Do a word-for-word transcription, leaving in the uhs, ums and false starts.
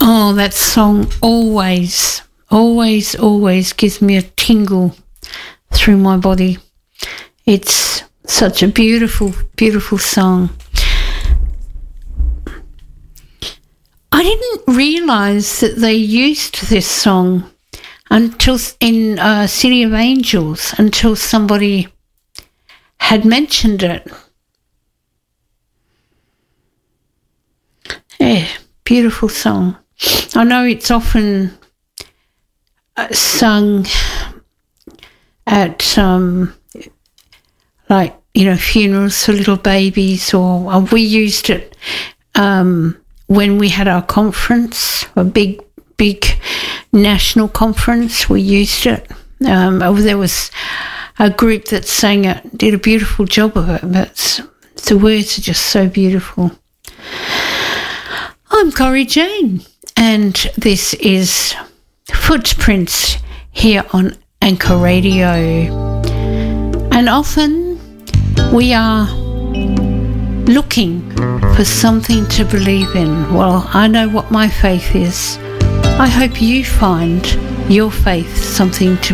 Oh, that song always, always, always gives me a tingle through my body. It's such a beautiful, beautiful song. I didn't realise that they used this song until in uh, City of Angels, until somebody had mentioned it. Yeah, beautiful song. I know it's often uh, sung at um, like, you know, funerals for little babies, or uh, we used it um, when we had our conference, a big, big national conference. We used it. Um, there was a group that sang it, did a beautiful job of it, but the words are just so beautiful. I'm Corrie Jane, and this is Footprints here on Anchor Radio. And often we are looking for something to believe in. Well, I know what my faith is. I hope you find your faith something to